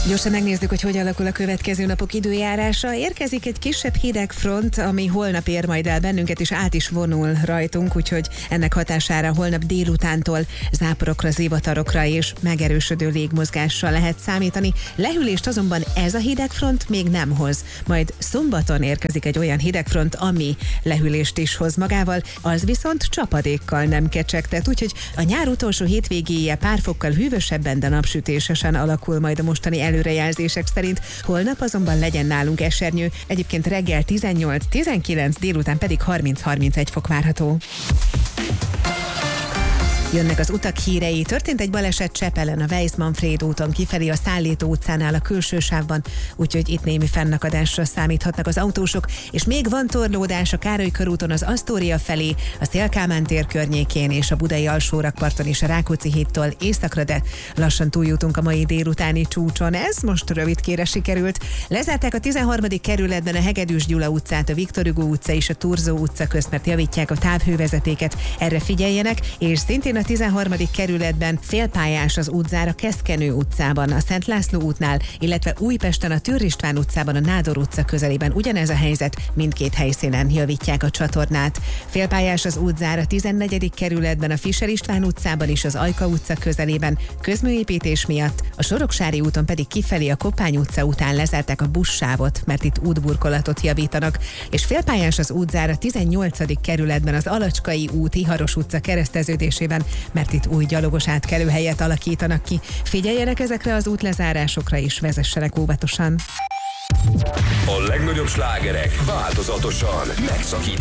Gyorsan megnézzük, hogy alakul a következő napok időjárása. Érkezik egy kisebb hidegfront, ami holnap ér majd el bennünket, és át is vonul rajtunk, úgyhogy ennek hatására holnap délutántól záporokra, zivatarokra és megerősödő légmozgással lehet számítani. Lehűlést azonban ez a hidegfront még nem hoz. Majd szombaton érkezik egy olyan hidegfront, ami lehűlést is hoz magával, az viszont csapadékkal nem kecsegtet, úgyhogy a nyár utolsó hétvégéje pár fokkal hűvösebben, de napsütésesen alakul majd a mostani előrejelzések szerint. Holnap azonban legyen nálunk esernyő, egyébként reggel 18-19, délután pedig 30-31 fok várható. Jönnek az utak hírei. Történt egy baleset Csepelen, a Weiss-Manfréd úton kifelé a Szállító utcánál a külső sávban, úgyhogy itt némi fennakadásra számíthatnak az autósok, és még van torlódás a Károly körúton az Asztória felé, a Széll-Kálmán tér környékén és a budai alsórakparton és a Rákóczi hídtól északra, de lassan túljutunk a mai délutáni csúcson. Ez most rövidkére sikerült. Lezárták a 13. kerületben a Hegedűs Gyula utcát, a Viktor Hugo utca és a Thurzó utca közt, mert javítják a távhővezetéket. Erre figyeljenek, és szintén a 13. kerületben félpályás az útzár a Keszkenő utcában, a Szent László útnál, illetve Újpesten a Türr István utcában, a Nádor utca közelében ugyanez a helyzet, mindkét helyszínen javítják a csatornát. Félpályás az útzár a 14. kerületben, a Fischer István utcában és az Ajka utca közelében, közműépítés miatt, a Soroksári úton pedig kifelé a Koppány utca után lezárták a buszsávot, mert itt útburkolatot javítanak, és félpályás az útzár a 18. kerületben, az Alacskai út Iharos utca kereszteződésében, mert itt új gyalogos átkelőhelyet alakítanak ki. Figyeljenek ezekre az útlezárásokra is, vezessenek óvatosan. A legnagyobb slágerek változatosan megszakításban.